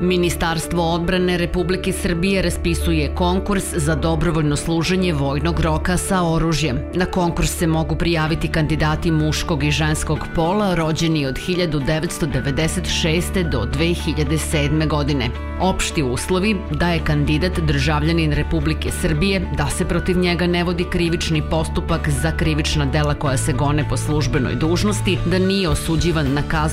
Ministarstvo odbrane Republike Srbije raspisuje konkurs za dobrovoljno služenje vojnog roka sa oružjem. Na konkurs se mogu prijaviti kandidati muškog i ženskog pola rođeni od 1996. do 2007. godine. Opšti uslovi da je kandidat državljanin Republike Srbije, da se protiv njega ne vodi krivični postupak za krivična dela koja se gone po službenoj dužnosti, da nije osuđivan na kaznu